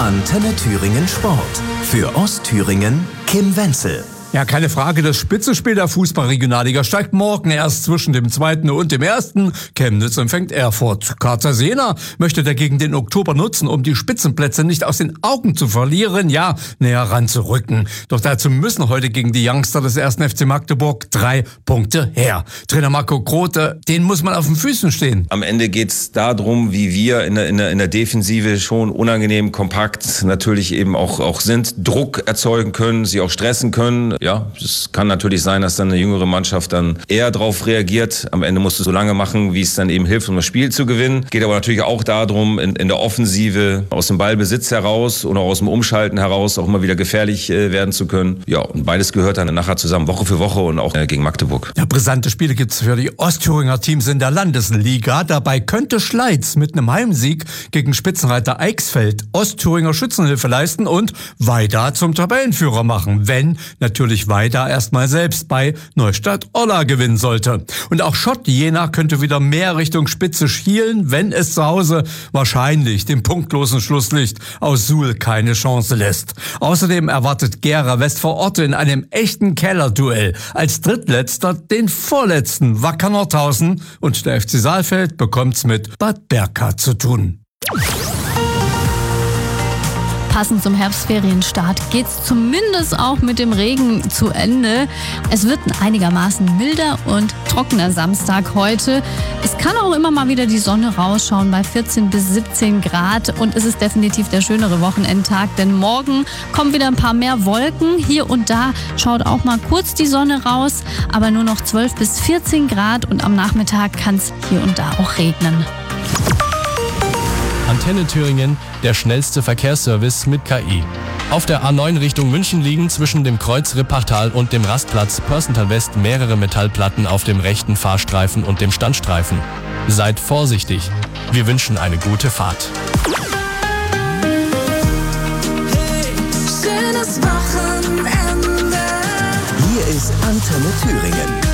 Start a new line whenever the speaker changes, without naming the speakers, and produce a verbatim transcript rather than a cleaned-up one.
Antenne Thüringen Sport. Für Ostthüringen Kim Wenzel.
Ja, keine Frage, das Spitzenspiel der Fußball-Regionalliga steigt morgen erst zwischen dem zweiten und dem ersten. Chemnitz empfängt Erfurt. Karzer Sena möchte dagegen den Oktober nutzen, um die Spitzenplätze nicht aus den Augen zu verlieren, ja, näher ranzurücken. Doch dazu müssen heute gegen die Youngster des ersten F C Magdeburg drei Punkte her. Trainer Marco Grote, den muss man auf den Füßen stehen.
Am Ende geht's darum, wie wir in der, in der, in der Defensive schon unangenehm kompakt natürlich eben auch, auch sind, Druck erzeugen können, sie auch stressen können. Ja, es kann natürlich sein, dass dann eine jüngere Mannschaft dann eher darauf reagiert. Am Ende musst du so lange machen, wie es dann eben hilft, um das Spiel zu gewinnen. Geht aber natürlich auch darum, in, in der Offensive aus dem Ballbesitz heraus oder aus dem Umschalten heraus auch immer wieder gefährlich äh, werden zu können. Ja, und beides gehört dann nachher zusammen, Woche für Woche und auch äh, gegen Magdeburg.
Ja, brisante Spiele gibt's für die Ostthüringer Teams in der Landesliga. Dabei könnte Schleiz mit einem Heimsieg gegen Spitzenreiter Eichsfeld Ostthüringer Schützenhilfe leisten und Weida zum Tabellenführer machen, wenn natürlich Weida erstmal selbst bei Neustadt Olla gewinnen sollte. Und auch Schott Jena könnte wieder mehr Richtung Spitze schielen, wenn es zu Hause wahrscheinlich dem punktlosen Schlusslicht aus Suhl keine Chance lässt. Außerdem erwartet Gera Westvororte in einem echten Kellerduell als Drittletzter den vorletzten Wacker Nordhausen und der F C Saalfeld bekommt's mit Bad Berka zu tun.
Passend zum Herbstferienstart geht's zumindest auch mit dem Regen zu Ende. Es wird ein einigermaßen milder und trockener Samstag heute. Es kann auch immer mal wieder die Sonne rausschauen bei vierzehn bis siebzehn Grad und es ist definitiv der schönere Wochenendtag, denn morgen kommen wieder ein paar mehr Wolken. Hier und da schaut auch mal kurz die Sonne raus, aber nur noch zwölf bis vierzehn Grad und am Nachmittag kann es hier und da auch regnen.
Antenne Thüringen, der schnellste Verkehrsservice mit K I. Auf der A neun Richtung München liegen zwischen dem Kreuz Rippachtal und dem Rastplatz Pörsental West mehrere Metallplatten auf dem rechten Fahrstreifen und dem Standstreifen. Seid vorsichtig. Wir wünschen eine gute Fahrt.
Hey, schönes Wochenende.
Hier ist Antenne Thüringen.